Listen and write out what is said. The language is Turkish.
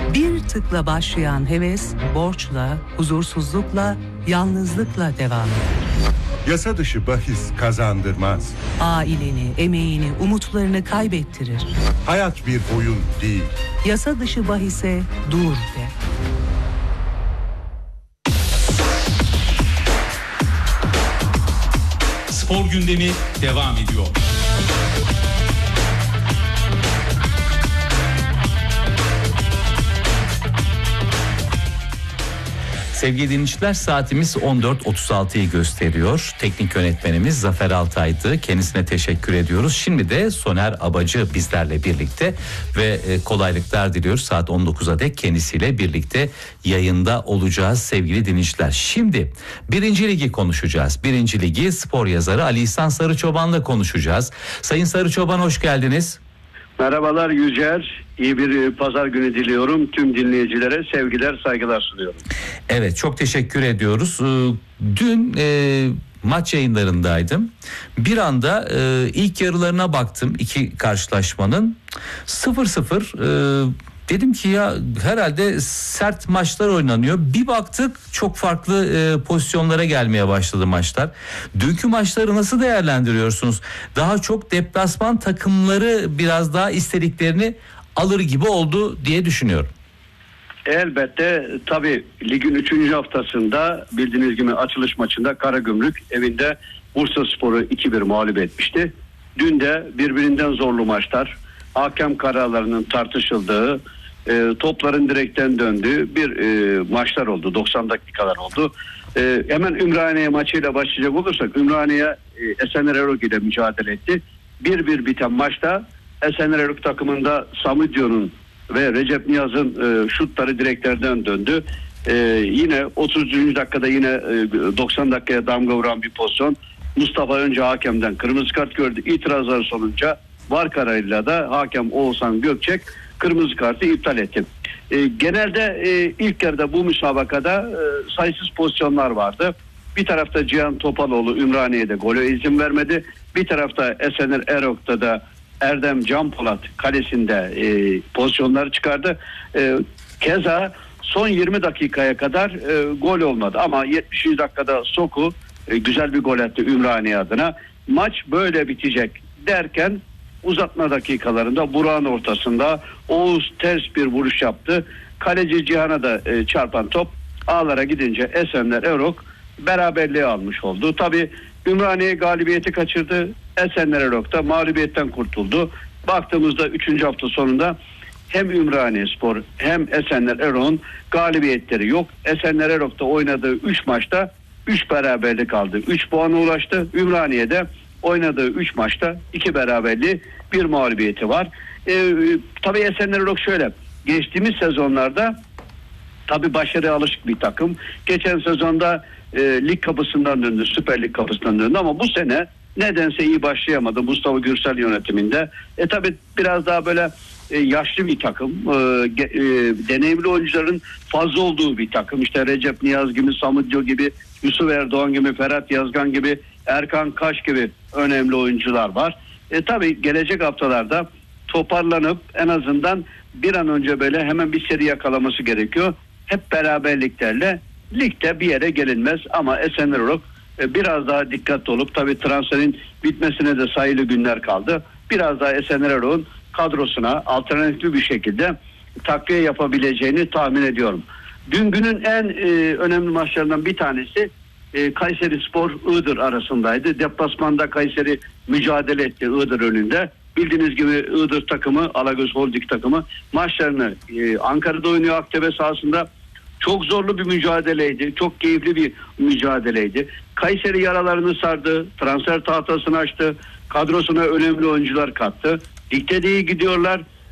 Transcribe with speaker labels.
Speaker 1: Bir tıkla başlayan heves, borçla, huzursuzlukla, yalnızlıkla devam eder.
Speaker 2: Yasa dışı bahis kazandırmaz.
Speaker 1: Aileni, emeğini, umutlarını kaybettirir.
Speaker 2: Hayat bir oyun değil.
Speaker 1: Yasa dışı bahise dur de.
Speaker 3: Spor gündemi devam ediyor.
Speaker 4: Sevgili dinleyiciler, saatimiz 14.36'yı gösteriyor. Teknik yönetmenimiz Zafer Altay'dı. Kendisine teşekkür ediyoruz. Şimdi de Soner Abacı bizlerle birlikte ve kolaylıklar diliyoruz. Saat 19'a dek kendisiyle birlikte yayında olacağız sevgili dinleyiciler. Şimdi 1. Ligi konuşacağız. 1. Ligi spor yazarı Ali İhsan Sarıçoban'la konuşacağız. Sayın Sarıçoban, hoş geldiniz.
Speaker 5: Merhabalar Yücer. İyi bir pazar günü diliyorum. Tüm dinleyicilere sevgiler, saygılar sunuyorum.
Speaker 4: Evet, çok teşekkür ediyoruz. Dün maç yayınlarındaydım. Bir anda ilk yarılarına baktım iki karşılaşmanın. 0-0. Dedim ki ya herhalde sert maçlar oynanıyor. Bir baktık çok farklı pozisyonlara gelmeye başladı maçlar. Dünkü maçları nasıl değerlendiriyorsunuz? Daha çok deplasman takımları biraz daha istediklerini alır gibi oldu diye düşünüyorum.
Speaker 5: Elbette tabii ligin 3. haftasında bildiğiniz gibi açılış maçında Karagümrük evinde Bursaspor'u 2-1 mağlup etmişti. Dün de birbirinden zorlu maçlar, hakem kararlarının tartışıldığı, topların direkten döndüğü bir maçlar oldu. 90 dakikalar oldu. Hemen Ümraniye maçıyla başlayacak olursak, Ümraniye Esenler Erok ile mücadele etti. 1-1 biten maçta Esenler Erok takımında Samudyo'nun ve Recep Niyaz'ın şutları direklerden döndü. Yine 33. dakikada yine 90 dakikaya damga vuran bir pozisyon. Mustafa önce hakemden kırmızı kart gördü. İtirazlar sonuca VAR kararıyla da hakem Oğuzhan Gökçek kırmızı kartı iptal etti. Genelde ilk yarıda bu müsabakada sayısız pozisyonlar vardı. Bir tarafta Cihan Topaloğlu Ümraniye'de gole izin vermedi. Bir tarafta Esenler Erok'ta da Erdem Canpolat kalesinde pozisyonları çıkardı. Keza son 20 dakikaya kadar gol olmadı. Ama 70. dakikada Soku güzel bir gol attı Ümraniye adına. Maç böyle bitecek derken uzatma dakikalarında Burak'ın ortasında Oğuz ters bir vuruş yaptı. Kaleci Cihan'a da çarpan top ağlara gidince Esenler Erok beraberliği almış oldu. Tabii Ümraniye galibiyeti kaçırdı. Esenler Erok da mağlubiyetten kurtuldu. Baktığımızda 3. hafta sonunda hem Ümraniyespor hem Esenler Erok'un galibiyetleri yok. Esenler Erok'ta oynadığı 3 maçta 3 beraberlik aldı. 3 puana ulaştı. Ümraniye'de oynadığı 3 maçta 2 beraberliği, 1 mağlubiyeti var. Tabii Esenler Erok şöyle. Geçtiğimiz sezonlarda tabii başarıya alışık bir takım. Geçen sezonda lig kapısından döndü. Süper Lig kapısından döndü ama bu sene nedense iyi başlayamadı Mustafa Gürsel yönetiminde. Tabii biraz daha böyle yaşlı bir takım. Deneyimli oyuncuların fazla olduğu bir takım. İşte Recep Niyaz gibi, Samudyo gibi, Yusuf Erdoğan gibi, Ferhat Yazgan gibi, Erkan Kaş gibi önemli oyuncular var. Tabii gelecek haftalarda toparlanıp en azından bir an önce böyle hemen bir seri yakalaması gerekiyor. Hep beraberliklerle ligde bir yere gelinmez ama Esenler Erok biraz daha dikkatli olup tabii transferin bitmesine de sayılı günler kaldı. Biraz daha Esenler Erok'un kadrosuna alternatif bir şekilde takviye yapabileceğini tahmin ediyorum. Dün günün en önemli maçlarından bir tanesi Kayserispor Iğdır arasındaydı. Deplasmanda Kayseri mücadele etti Iğdır önünde. Bildiğiniz gibi Iğdır takımı, Alagöz Holding takımı maçlarını Ankara'da oynuyor, Aktepe sahasında. Çok zorlu bir mücadeleydi. Çok keyifli bir mücadeleydi. Kayseri yaralarını sardı. Transfer tahtasını açtı. Kadrosuna önemli oyuncular kattı. Ligde de iyi gidiyorlar.